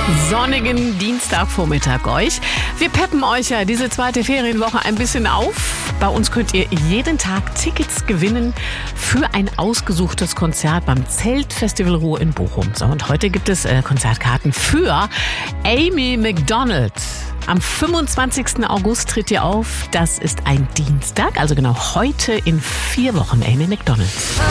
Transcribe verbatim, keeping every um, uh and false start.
Sonnigen Dienstagvormittag euch. Wir peppen euch ja diese zweite Ferienwoche ein bisschen auf. Bei uns könnt ihr jeden Tag Tickets gewinnen für ein ausgesuchtes Konzert beim Zeltfestival Ruhr in Bochum. So, und heute gibt es äh, Konzertkarten für Amy Macdonald. Am fünfundzwanzigsten August tritt ihr auf. Das ist ein Dienstag, also genau heute in vier Wochen Amy Macdonald.